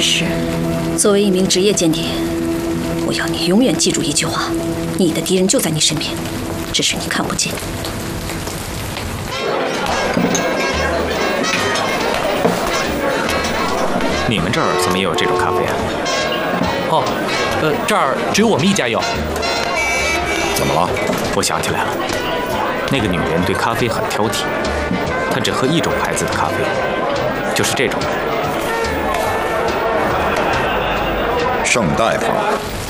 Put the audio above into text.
是，作为一名职业间谍，我要你永远记住一句话：你的敌人就在你身边，只是你看不见。 你们这儿怎么也有这种咖啡啊？ 哦，这儿只有我们一家有。 怎么了？我想起来了，那个女人对咖啡很挑剔，她只喝一种牌子的咖啡，就是这种。 盛大夫。